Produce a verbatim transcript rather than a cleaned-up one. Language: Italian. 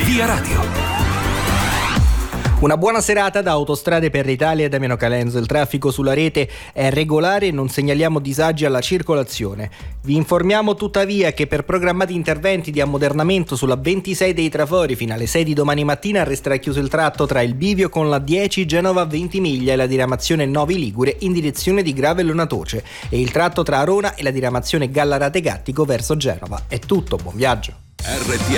Via Radio. Una buona serata da Autostrade per l'Italia e Damiano Calenzo. Il traffico sulla rete è regolare e non segnaliamo disagi alla circolazione. Vi informiamo tuttavia che per programmati interventi di ammodernamento sulla ventisei dei Trafori fino alle sei di domani mattina resterà chiuso il tratto tra il bivio con la dieci Genova Ventimiglia e la diramazione Novi Ligure in direzione di Gravello Toce e il tratto tra Arona e la diramazione Gallarate Gattico verso Genova. È tutto, buon viaggio. R T